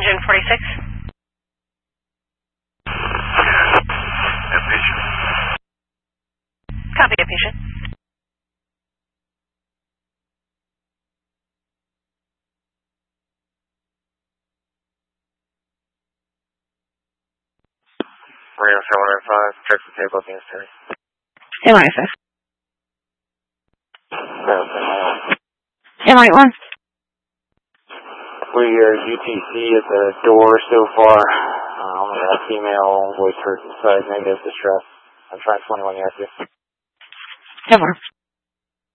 Engine 46. A patient. Copy, a patient. Reno 705, check the table at the instance. MI5. Okay. MI1. We are UTC at the door so far. That female voice heard inside negative distress. I'm trying 21 active. 10-4.